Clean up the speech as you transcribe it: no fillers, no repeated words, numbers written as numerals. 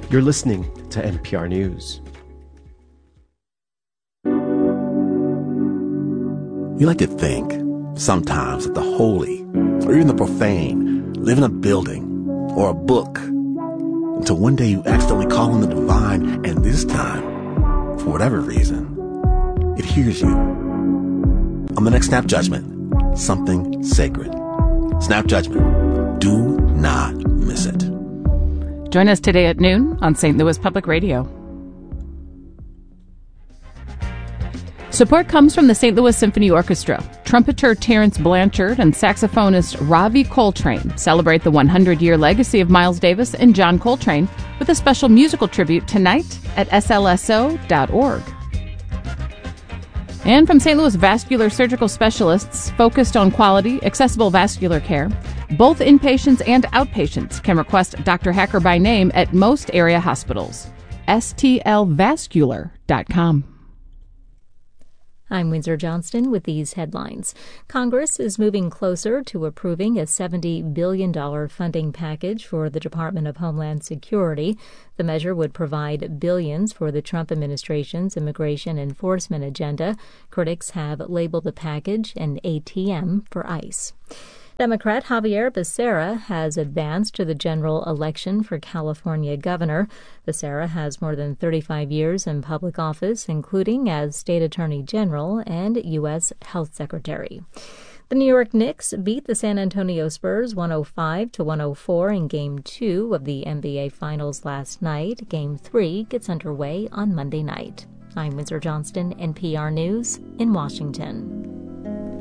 You're listening to NPR News. You like to think, sometimes, that the holy, or even the profane, live in a building or a book, until one day you accidentally call on the divine, and this time, for whatever reason, it hears you. On the next Snap Judgment, something sacred. Snap Judgment. Do not miss it. Join us today at noon on St. Louis Public Radio. Support comes from the St. Louis Symphony Orchestra. Trumpeter Terrence Blanchard and saxophonist Ravi Coltrane celebrate the 100-year legacy of Miles Davis and John Coltrane with a special musical tribute tonight at slso.org. And from St. Louis Vascular Surgical Specialists focused on quality, accessible vascular care, both inpatients and outpatients can request Dr. Hacker by name at most area hospitals. stlvascular.com. I'm Windsor Johnston with these headlines. Congress is moving closer to approving a $70 billion funding package for the Department of Homeland Security. The measure would provide billions for the Trump administration's immigration enforcement agenda. Critics have labeled the package an ATM for ICE. Democrat Xavier Becerra has advanced to the general election for California governor. Becerra has more than 35 years in public office, including as state attorney general and U.S. health secretary. The New York Knicks beat the San Antonio Spurs 105-104 in Game 2 of the NBA Finals last night. Game 3 gets underway on Monday night. I'm Windsor Johnston, NPR News in Washington.